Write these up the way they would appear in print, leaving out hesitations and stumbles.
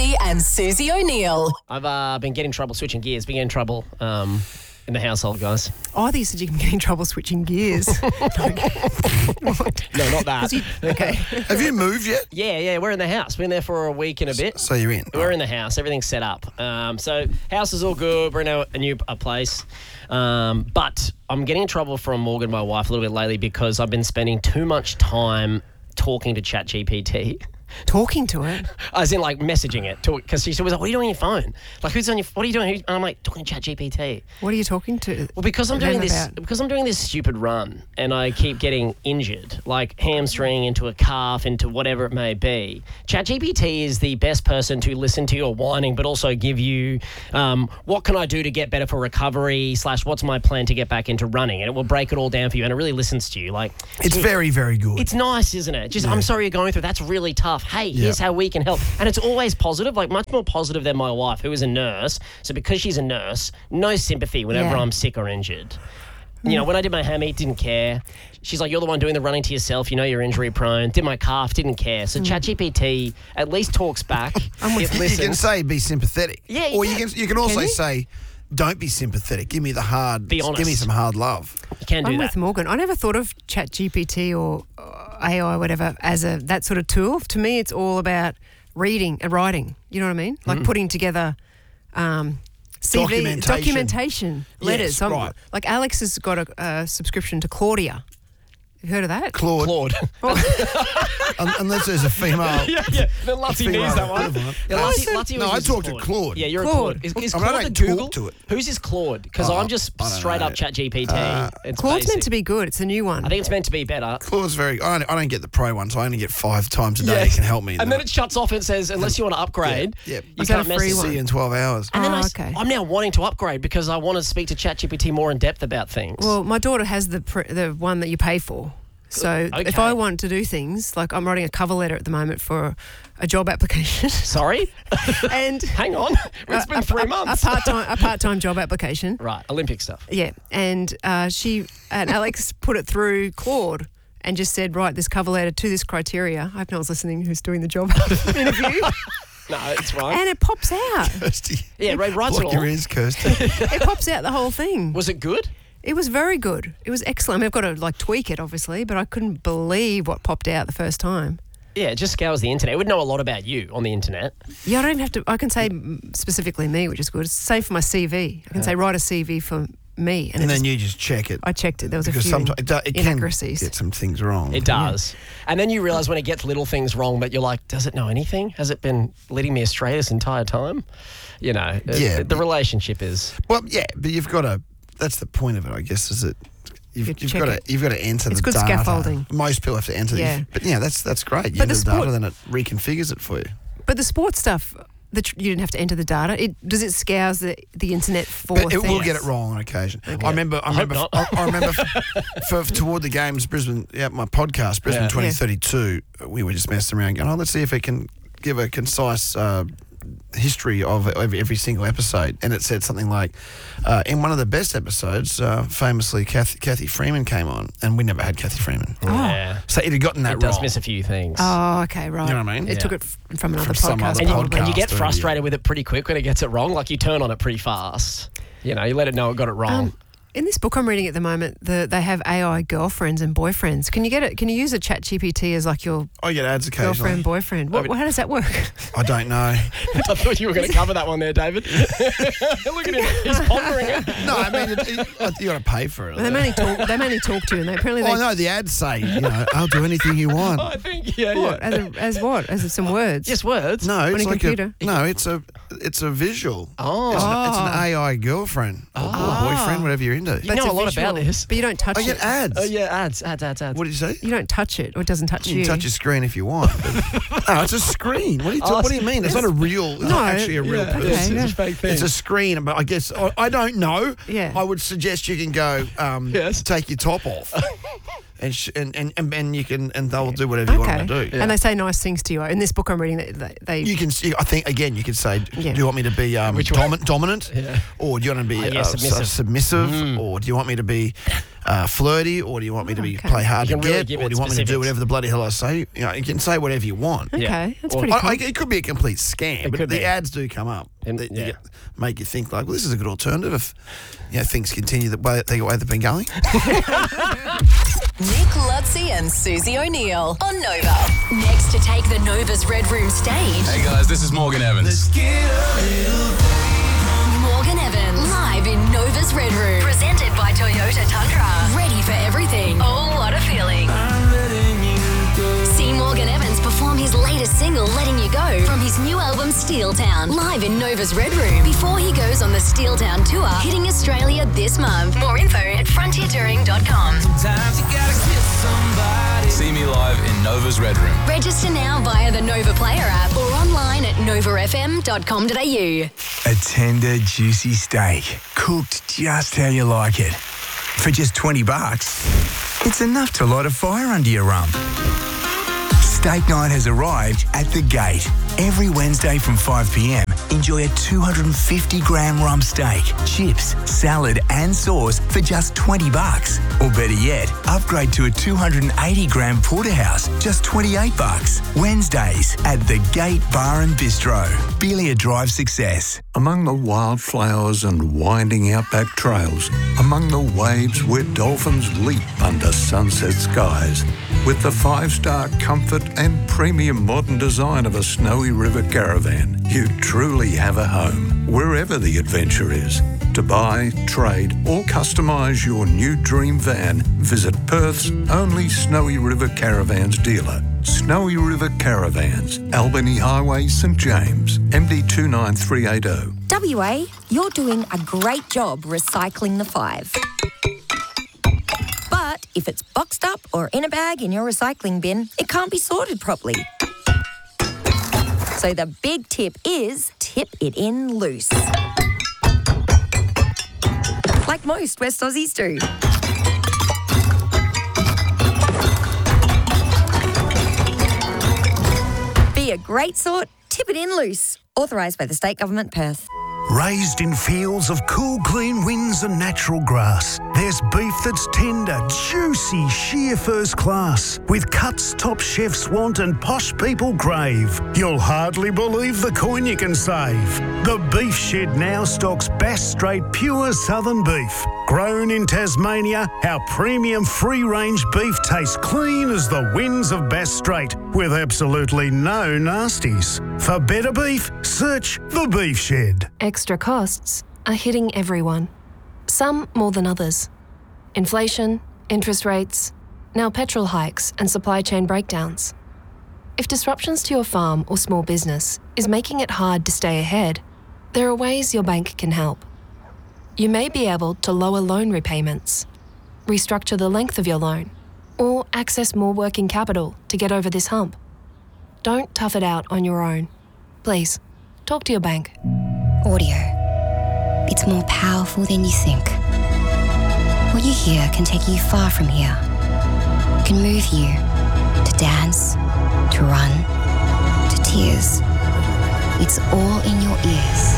Staffy and Susie O'Neill. I've been getting trouble switching gears. Been getting trouble in the household, guys. Oh, I thought you said you can get in trouble switching gears. No, not that. Okay. Have you moved yet? Yeah, we're in the house. Been there for a week and a bit. So you're in. We're in the house. Everything's set up. So house is all good. We're in a new place. But I'm getting in trouble from Morgan, my wife, a little bit lately because I've been spending too much time talking to ChatGPT. Talking to it? As in, like, messaging it. Because she was like, what are you doing on your phone? Like, what are you doing? And I'm like, talking to ChatGPT. What are you talking to? Well, because I'm doing this stupid run and I keep getting injured, like hamstring into a calf, into whatever it may be. ChatGPT is the best person to listen to your whining, but also give you what can I do to get better for recovery / what's my plan to get back into running, and it will break it all down for you, and it really listens to you. Like, it's very, very good. It's nice, isn't it? Just I'm sorry you're going through. That's really tough. Hey, here's how we can help, and it's always positive, like much more positive than my wife, who is a nurse. So because she's a nurse, no sympathy whenever I'm sick or injured. You know, when I did my hammy, didn't care. She's like, you're the one doing the running to yourself. You know you're injury prone. Did my calf, didn't care. So ChatGPT at least talks back. You can say be sympathetic. Yeah, or you can also say don't be sympathetic. Give me the hard. Be honest. Give me some hard love. You can do I'm that. with Morgan. I never thought of ChatGPT or AI, whatever, as that sort of tool. To me, it's all about reading and writing. You know what I mean? Like putting together CV, documentation letters. Yes, right. Like Alex has got a subscription to Claudia. You heard of that? Claude. Unless there's a female. Yeah. Then Lutzy needs that one. No, I talked to Claude. Yeah, you're a Claude. Is Claude the Google? To it. Whose is Claude? Because I'm just straight up ChatGPT. It's Claude's basic. meant to be good. It's a new one. I think it's meant to be better. Claude's very. I don't get the pro one, so I only get 5 times a day. It can help me. And then it shuts off and says, unless you want to upgrade, you can't message. See you in 12 hours. And then I'm now wanting to upgrade because I want to speak to ChatGPT more in depth about things. Well, my daughter has the one that you pay for. So if I want to do things, like I'm writing a cover letter at the moment for a job application. Sorry? And hang on. It's been 3 months. A part-time job application. Right, Olympic stuff. Yeah. And Alex put it through Claude and just said, write this cover letter to this criteria. I hope no one's listening who's doing the job interview. No, it's fine. And it pops out. Kirsty. Yeah, Ray writes it all. Block your ears, Kirsty. It pops out the whole thing. Was it good? It was very good. It was excellent. I mean, I've got to tweak it, obviously, but I couldn't believe what popped out the first time. Yeah, it just scours the internet. It would know a lot about you on the internet. Yeah, I don't even have to. I can say specifically me, which is good. Same for my CV. I can say write a CV for me, and then you just check it. I checked it. There was because a few it inaccuracies. Can get some things wrong. It does, and then you realise when it gets little things wrong, but you're like, does it know anything? Has it been leading me astray this entire time? You know, the relationship is. Well, yeah, but you've got to. That's the point of it, I guess, is that you've got to enter the data. It's good scaffolding. Most people have to enter. But that's great. You enter the data, then it reconfigures it for you. But the sports stuff, you didn't have to enter the data. Does it scours the internet for But it things? will get it wrong on occasion. Okay. I remember for toward the games, Brisbane. Yeah, my podcast, Brisbane 2032. We were just messing around, going, let's see if it can give a concise history of every single episode, and it said something like, in one of the best episodes, famously Kathy Freeman came on, and we never had Kathy Freeman. Yeah. So it had gotten that It does wrong. miss a few things. Oh, okay, right. You know what I mean? It took it from another some podcast. other podcast. And you get frustrated with it pretty quick when it gets it wrong. Like, you turn on it pretty fast. You know, you let it know it got it wrong. In this book I'm reading at the moment, they have AI girlfriends and boyfriends. Can you get it? Can you use a ChatGPT as like your I get ads occasionally. girlfriend, boyfriend? How does that work? I don't know. I thought you were going to cover that one there, David. Look at him. He's pondering it. No, I mean, you got to pay for it. They mainly talk to you, and apparently they. Oh no, the ads say, I'll do anything you want. I think, What? As what? As some words? Just words? No, it's a like computer? it's a visual. Oh. It's an AI girlfriend or boyfriend, whatever you're into. You know a lot about this. But you don't touch I it. get ads. Oh, yeah, ads. What did you say? You don't touch it, or it doesn't touch you. You can touch your screen if you want. No, it's a screen. What do you mean? It's not a real. It's not actually a real person. Okay, It's a fake thing. It's a screen, but I guess I don't know. Yeah. I would suggest you can go Yes. take your top off. and you can, and they'll do whatever you want them to do. And they say nice things to you. In this book I'm reading, they You can. I think again, you could say, "Do you want me to be dominant, or do you want to be submissive, or do you want me to be flirty, or do you want me to be play hard to get, or do you want me to do whatever the bloody hell I say?" You know, you can say whatever you want. Okay, that's pretty cool. It could be a complete scam, but the ads do come up and make you think like, well, this is a good alternative if things continue the way they've been going. Nick Lutzi and Susie O'Neill on Nova. Next to take the Nova's Red Room stage. Hey guys, this is Morgan Evans. Morgan Evans, live in Nova's Red Room. Presented by Toyota Tundra. Ready for everything. Oh, what a feeling. See Morgan Evans perform his latest single, Letting You Go, from his new album, Steel Town, live in Nova's Red Room, before he goes on the Steel Town tour, hitting Australia this month. More info at frontiertouring.com. See me live in Nova's Red Room. Register now via the Nova Player app or online at novafm.com.au. A tender, juicy steak, cooked just how you like it. For just $20, it's enough to light a fire under your rump. Steak night has arrived at The Gate. Every Wednesday from 5 p.m, enjoy a 250-gram rump steak, chips, salad and sauce for just $20. Or better yet, upgrade to a 280-gram porterhouse, just $28. Wednesdays at The Gate Bar and Bistro. Belia Drive Success. Among the wildflowers and winding outback trails, among the waves where dolphins leap under sunset skies, with the 5-star comfort and premium modern design of a Snowy River caravan, you truly have a home, wherever the adventure is. To buy, trade or customise your new dream van, visit Perth's only Snowy River Caravans dealer. Snowy River Caravans, Albany Highway, St James, MD 29380. WA, you're doing a great job recycling the 5. But if it's boxed up or in a bag in your recycling bin, it can't be sorted properly. So the big tip is tip it in loose. Like most West Aussies do. Be a great sort, tip it in loose. Authorised by the State Government, Perth. Raised in fields of cool, clean winds and natural grass, there's beef that's tender, juicy, sheer first class, with cuts top chefs want and posh people crave. You'll hardly believe the coin you can save. The Beef Shed now stocks Bass Strait pure southern beef. Grown in Tasmania, our premium free-range beef tastes clean as the winds of Bass Strait, with absolutely no nasties. For better beef, search The Beef Shed. Extra costs are hitting everyone, some more than others. Inflation, interest rates, now petrol hikes and supply chain breakdowns. If disruptions to your farm or small business is making it hard to stay ahead, there are ways your bank can help. You may be able to lower loan repayments, restructure the length of your loan, or access more working capital to get over this hump. Don't tough it out on your own. Please, talk to your bank. Audio. It's more powerful than you think. What you hear can take you far from here. It can move you to dance, to run, to tears. It's all in your ears.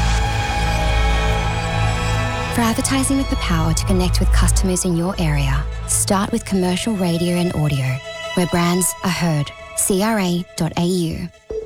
For advertising with the power to connect with customers in your area, start with commercial radio and audio, where brands are heard. CRA.au.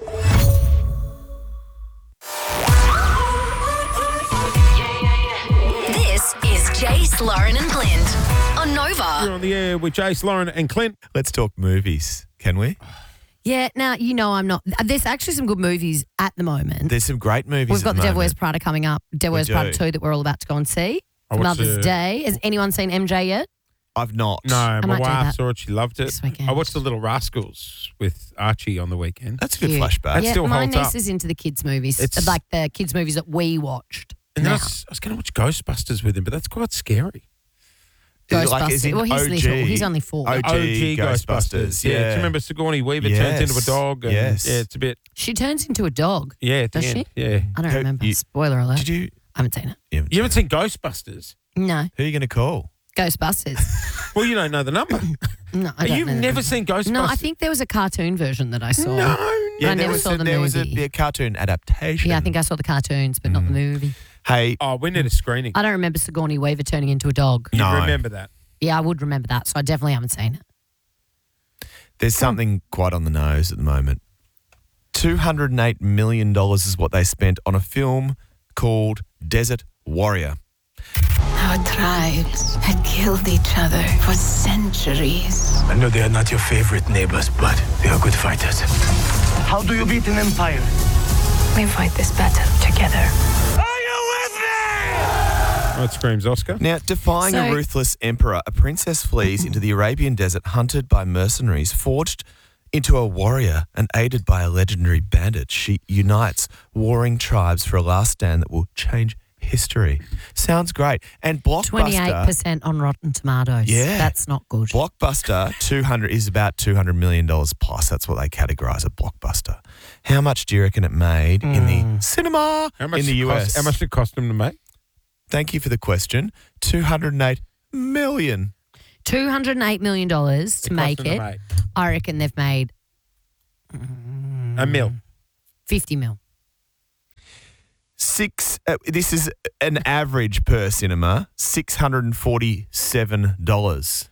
This is Jace, Lauren and Clint on Nova. You're on the air with Jace, Lauren and Clint. Let's talk movies, can we? Yeah, now, you know I'm not. There's actually some good movies at the moment. There's some great movies. We've got at The the Devil moment. Wears Prada coming up. Devil Wears Prada 2 that we're all about to go and see. Mother's Day. Has anyone seen MJ yet? I've not. No, my might do wife that saw it. She loved it. this weekend. I watched The Little Rascals with Archie on the weekend. That's a good Cute. flashback. That Yeah, still my holds niece up. is into the kids' movies, It's- like the kids' movies that we watched. And then I now. was going to watch Ghostbusters with him, but that's quite scary. Is it like, as in Well, he's OG? little. He's only 4. OG Ghostbusters. Yeah. Yeah. Do you remember Sigourney Weaver turns into a dog? And Yes. Yeah, it's a bit. She turns into a dog. Yeah, at the Does end. she? Yeah. I don't Who- remember. you- Spoiler alert. Did you? I haven't seen it. You haven't seen Ghostbusters? No. Who are you going to call? Ghostbusters. Well, you don't know the number. No, I don't You've know the never number. seen Ghostbusters? No, I think there was a cartoon version that I saw. No. But I never saw the movie. There was a cartoon adaptation. Yeah, I think I saw the cartoons, but not the movie. Hey. Oh, we need a screening. I don't remember Sigourney Weaver turning into a dog. You remember that? Yeah, I would remember that, so I definitely haven't seen it. There's something quite on the nose at the moment. $208 million is what they spent on a film called Desert Warrior. Our tribes had killed each other for centuries. I know they are not your favorite neighbors, but they are good fighters. How do you beat an empire? We fight this battle together. Oh, it screams Oscar. Now, defying a ruthless emperor, a princess flees into the Arabian desert, hunted by mercenaries, forged into a warrior, and aided by a legendary bandit. She unites warring tribes for a last stand that will change history. Sounds great. And Blockbuster... 28% on Rotten Tomatoes. Yeah. That's not good. Blockbuster is about $200 million plus. That's what they categorise a blockbuster. How much do you reckon it made in the cinema in the US? How much did it cost them to make? Thank you for the question. $208 million. $208 million to make them to it. make. I reckon they've made a mil. 50 mil. This is an average per cinema, $647.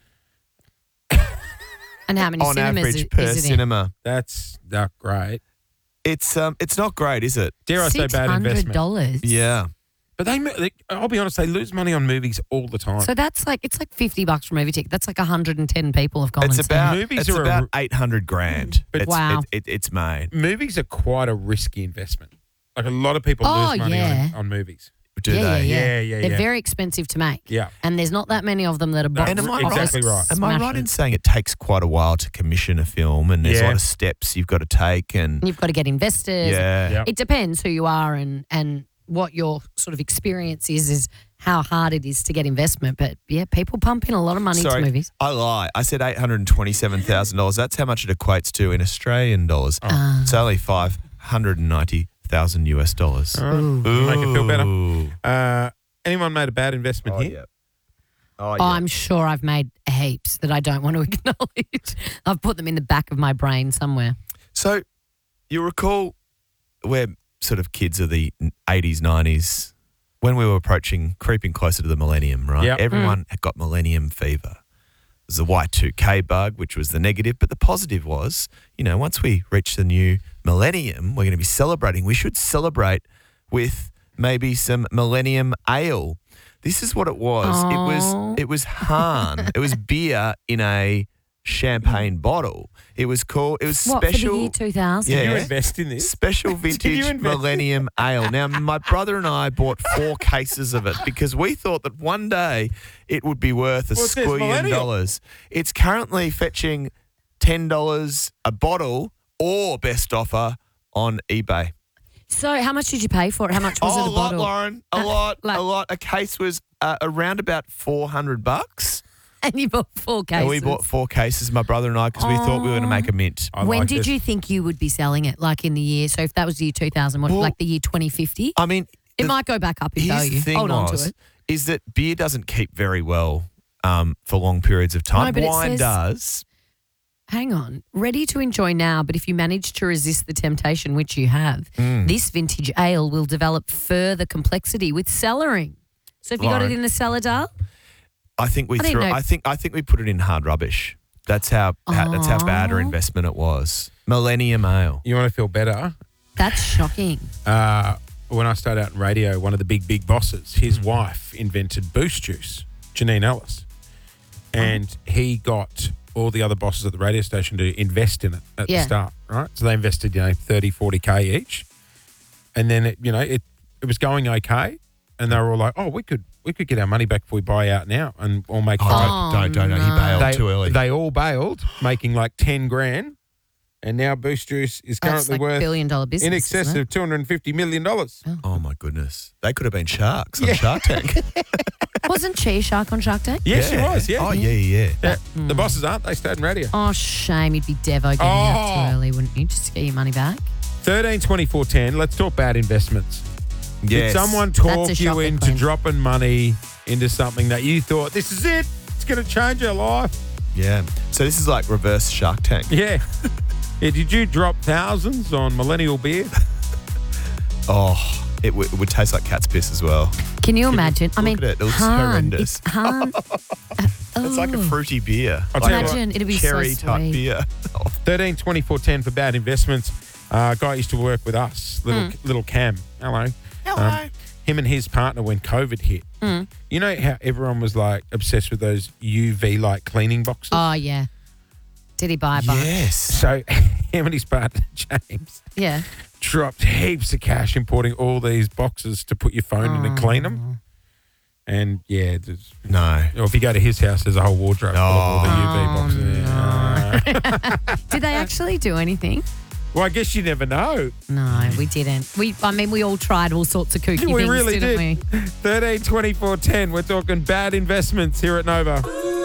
And how many on cinemas average is per it in? cinema. That's not great. It's not great, is it? Dare I say bad investment? $600. Yeah. But I'll be honest, they lose money on movies all the time. So it's like $50 for a movie ticket. That's like 110 people have gone. It's and about seen it. it's about $800,000. But wow. It's made. Movies are quite a risky investment. Like a lot of people lose money on movies. Do they? Yeah. They're very expensive to make. Yeah. And there's not that many of them that are And am I exactly right. Am I right in saying it takes quite a while to commission a film, and there's a lot of steps you've got to take, and you've got to get investors. Yeah. It depends who you are and what your sort of experience is how hard it is to get investment. But yeah, people pump in a lot of money to movies. I lie. I said $827,000. That's how much it equates to in Australian dollars. It's only $590,000 US. Make it feel better. Anyone made a bad investment here? Yeah. Oh, I'm sure I've made heaps that I don't want to acknowledge. I've put them in the back of my brain somewhere. So you recall we're sort of kids of the 80s, 90s, when we were creeping closer to the millennium, right? Yep. Everyone had got millennium fever. There's the Y2K bug, which was the negative, but the positive was, once we reach the new millennium, we're going to be celebrating. We should celebrate with maybe some millennium ale. This is what it was. Aww. It was Hahn. It was beer in a champagne bottle. It was What, special. for the year 2000? Yeah. Did you invest in this? Special vintage millennium ale. Now, my brother and I bought 4 cases of it because we thought that one day it would be worth a What's this, squillion millennial? dollars. It's currently fetching $10 a bottle or best offer on eBay. So how much did you pay for it? How much was it a bottle? Lauren. A lot. A case was around about $400. And you bought 4 cases. And we bought 4 cases, my brother and I, because we thought we were going to make a mint. When did you think you would be selling it? Like in the year, so if that was the year 2000, like the year 2050? I mean, it might go back up in here's value. the thing Hold on to it. is that beer doesn't keep very well for long periods of time. No, but it Wine says- does. Hang on. Ready to enjoy now, but if you manage to resist the temptation, which you have, this vintage ale will develop further complexity with cellaring. So have you got it Lauren. in the cellar, Dale? I think we I didn't threw. know- I think we put it in hard rubbish. That's how bad our investment it was. Millennium ale. You want to feel better? That's shocking. When I started out in radio, one of the big bosses, his wife invented Boost Juice, Janine Ellis. And he got all the other bosses at the radio station to invest in it at the start, right? So they invested, 30, 40K each. And then, it was going okay. And they were all like, oh, we could get our money back if we buy out now and all make Don't. He bailed too early. They all bailed, making like 10 grand. And now Boost Juice is That's currently like worth $1 billion business, in excess isn't of $250 million. Oh my goodness. They could have been sharks on Shark Tank. Wasn't She Shark on Shark Tank? Yes, she was, yeah. Oh, yeah. The bosses aren't. They stayed in radio. Oh, shame. You'd be Devo getting out too early, wouldn't you? Just to get your money back. 13, 24, 10. Let's talk bad investments. Yes. Did someone That's a talk you shocker, into Clint. dropping money into something that you thought, this is it. It's going to change your life. Yeah. So this is like reverse Shark Tank. Yeah. Did you drop thousands on millennial beer? Oh, it would taste like cat's piss as well. Can you imagine? I mean, Look at it. It looks Han, horrendous. It's Han. It's like a fruity beer. I'll Like tell you Imagine, a it'd be so cherry type sweet. beer. 13, 24, 10 for bad investments. Guy used to work with us, little Cam. Hello. Hello. Him and his partner when COVID hit. You know how everyone was like obsessed with those UV light cleaning boxes? Oh, yeah. Did he buy a bunch? Yes. So him and his partner, James, Yeah. dropped heaps of cash importing all these boxes to put your phone in and clean them. And yeah, No. or if you go to his house, there's a whole wardrobe full of all the UV boxes. Did they actually do anything? Well, I guess you never know. No, we didn't. We all tried all sorts of kooky We things, really didn't did. we? 13, 24, 10. We're talking bad investments here at Nova.